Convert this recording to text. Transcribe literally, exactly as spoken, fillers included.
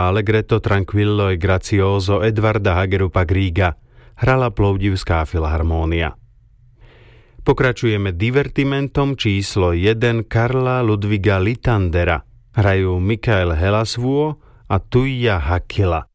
a Allegretto tranquillo e grazioso Edvarda Hagerupa Griega hrala Plovdivská filharmónia. Pokračujeme divertimentom číslo jeden Karla Ludviga Littandera. Hrajú Mikael Helasvuo a Tuija Hakkila.